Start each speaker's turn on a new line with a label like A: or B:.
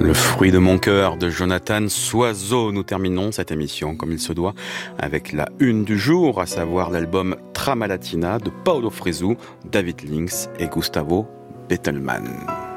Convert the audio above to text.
A: Le fruit de mon cœur de Jonathan Soiseau. Nous terminons cette émission comme il se doit avec la une du jour, à savoir l'album Tramalatina de Paolo Fresu, David Lynx et Gustavo Bettelmann.